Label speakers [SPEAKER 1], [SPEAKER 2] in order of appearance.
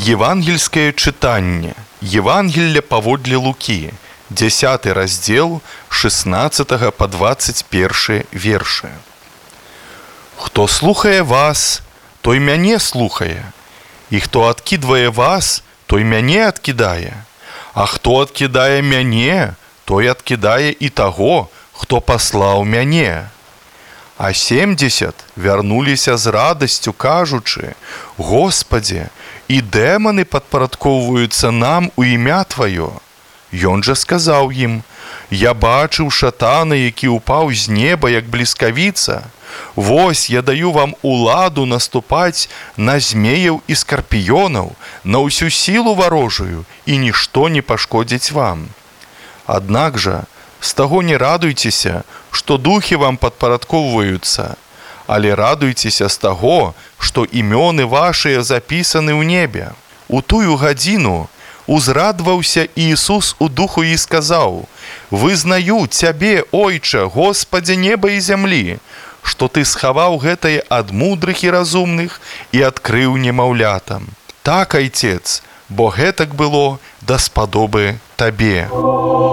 [SPEAKER 1] Евангельское читание. Евангелие паводле Луки, 10 раздел, 16 по 21 верши. Хто слухае вас, той мяне слухае, і хто адкідвае вас, той мяне адкідае, а хто адкідае мяне, той адкідае і таго, хто паслаў мяне. А 70 вярнуліся з радасцю, кажучы: Господи, і дэманы падпарадкоўваюцца нам у імя Тваё. Ён жа сказаў ім: Я бачыў шатана, які ўпаў з неба, як бліскавіца. Вось я даю вам уладу наступаць на змеяў і скарпіёнаў, на ўсю сілу варожую, і нішто не пашкодзіць вам. Аднак жа, з таго не радуйцеся, што духі вам падпарадкоўваюцца, але радуйцеся з таго, што імёны вашыя запісаны ў небе. У тую гадзіну узрадваўся Ісус у духу і сказаў: Вызнаю Цябе, Ойча, Господзе неба і зямлі, што Ты схаваў гэтае ад мудрых і разумных і адкрыў немаўлятам. Так, Айцец, бо гэтак было даспадобы Табе.